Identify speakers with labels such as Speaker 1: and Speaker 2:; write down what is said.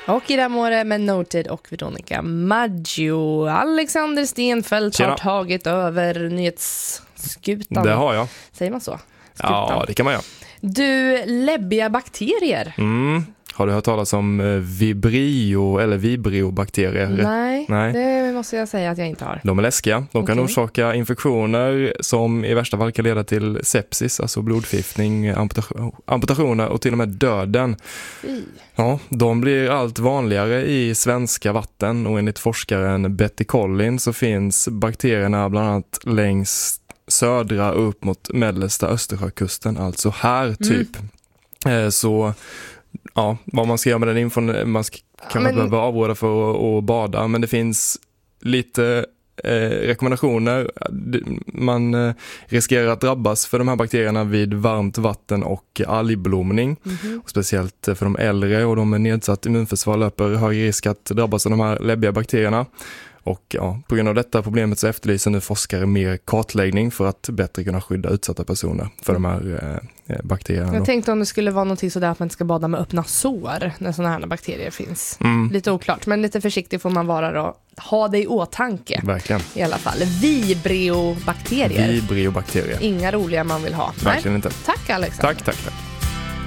Speaker 1: Och Ida Måre med Noted och Veronica Maggio. Alexander Stenfeldt har tagit över nyhetsskutan.
Speaker 2: Det har jag.
Speaker 1: Säger man så? Skutan.
Speaker 2: Ja, det kan man göra.
Speaker 1: Du, läbbiga bakterier.
Speaker 2: Har du hört talas om Vibrio eller Vibrio-bakterier?
Speaker 1: Nej, det måste jag säga att jag inte har.
Speaker 2: De är läskiga. De kan orsaka infektioner som i värsta fall kan leda till sepsis, alltså blodförgiftning, amputationer och till och med döden. Ja, de blir allt vanligare i svenska vatten och enligt forskaren Betty Collin så finns bakterierna bland annat längs södra och upp mot mellersta Östersjökusten, alltså här typ. Så ja, vad man ska göra med den infon, man kan behöva avråda för att bada, men det finns lite rekommendationer. Man riskerar att drabbas för de här bakterierna vid varmt vatten och algblomning. Och speciellt för de äldre och de med nedsatt immunförsvar löper hög risk att drabbas av de här läbbiga bakterierna. Och ja, på grund av detta problemet så efterlyser nu forskare mer kartläggning för att bättre kunna skydda utsatta personer för de här bakterierna.
Speaker 1: Jag tänkte om det skulle vara något sådär att man inte ska bada med öppna sår när sådana här bakterier finns. Lite oklart, men lite försiktig får man vara då. Ha det i åtanke.
Speaker 2: Verkligen.
Speaker 1: I alla fall. Vibrio-bakterier.
Speaker 2: Vibrio-bakterier.
Speaker 1: Inga roliga man vill ha.
Speaker 2: Verkligen inte.
Speaker 1: Tack Alexander.
Speaker 2: Tack.